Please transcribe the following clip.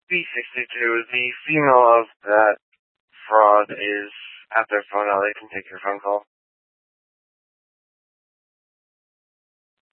B62, the female of that fraud is at their phone now. They can take your phone call.